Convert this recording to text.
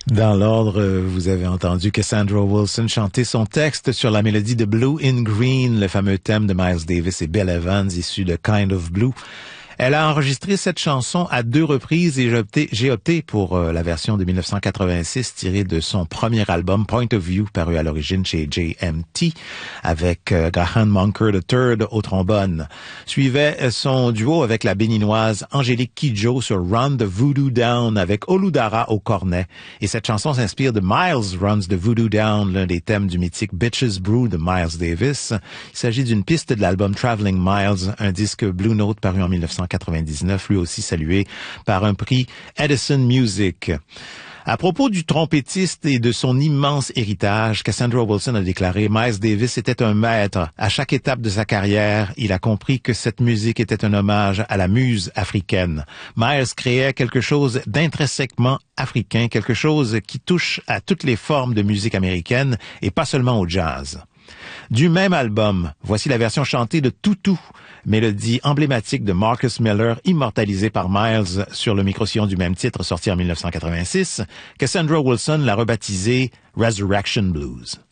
Dans l'ordre, vous avez entendu Cassandra Wilson chanter son texte sur la mélodie de Blue in Green, le fameux thème de Miles Davis et Bill Evans, issu de Kind of Blue. Elle a enregistré cette chanson à 2 reprises et j'ai opté pour la version de 1986 tirée de son premier album Point of View, paru à l'origine chez JMT, avec Graham Monker III au trombone. Suivait son duo avec la béninoise Angélique Kidjo sur Run the Voodoo Down avec Oludara au cornet. Et cette chanson s'inspire de Miles Runs the Voodoo Down, l'un des thèmes du mythique Bitches Brew de Miles Davis. Il s'agit d'une piste de l'album Traveling Miles, un disque Blue Note paru en 1999, lui aussi salué par un prix Edison Music. À propos du trompettiste et de son immense héritage, Cassandra Wilson a déclaré « Miles Davis était un maître. À chaque étape de sa carrière, il a compris que cette musique était un hommage à la muse africaine. Miles créait quelque chose d'intrinsèquement africain, quelque chose qui touche à toutes les formes de musique américaine et pas seulement au jazz. » Du même album, voici la version chantée de Toutou, mélodie emblématique de Marcus Miller, immortalisée par Miles sur le micro-sillon du même titre sorti en 1986. Cassandra Wilson l'a rebaptisé Resurrection Blues.